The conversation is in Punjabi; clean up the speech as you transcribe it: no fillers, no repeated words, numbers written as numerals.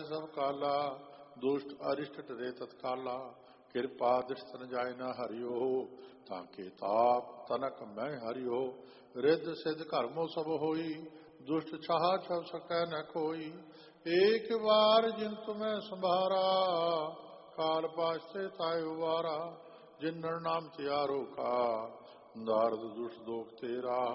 ਸਭ ਕਾਲਾ, ਦੁਸ਼ਟ ਅਰਿਸ਼ਟ ਡਰੇ ਤਤਕਾਲਾ। ਕਿਰਪਾ ਦ੍ਰਿਸ਼ਟ ਨ ਜਾਇ ਨ ਹਰਿਓ, ਤਾਂ ਕੇ ਤਾਪ ਤਨਕ ਮੈਂ ਹਰਿਓ। ਰਿੱਧ ਸਿੱਧ ਘਰਮੋ ਸਭ ਹੋਈ, ਦੁਸ਼ਟ ਛਾਹ ਛਵ ਸਕੈ ਨ ਕੋਈ। ਏਕ ਵਾਰ ਜਿਨ ਤੁਮੈ ਸੰਭਾਰਾ, ਕਾਲ ਪਾਛਤੇ ਤਾਇ ਉਵਾਰਾ। ਜਿਨ ਨਰ ਨਾਮ ਤਿਆਰੋ ਕਾ, ਦਾਰਦ ਦੁਸ਼ਟ ਦੋਖ ਤੇਰਾ।